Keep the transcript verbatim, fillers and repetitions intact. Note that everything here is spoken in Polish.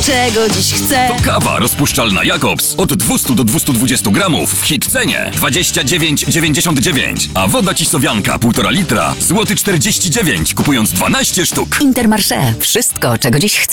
czego dziś chcę. To kawa rozpuszczalna Jakobs od dwieście do dwustu dwudziestu gramów w hit cenie dwadzieścia dziewięć dziewięćdziesiąt dziewięć, a woda Cisowianka półtora litra złoty czterdzieści dziewięć, kupując dwanaście sztuk. Intermarché. Wszystko, czego dziś chcę.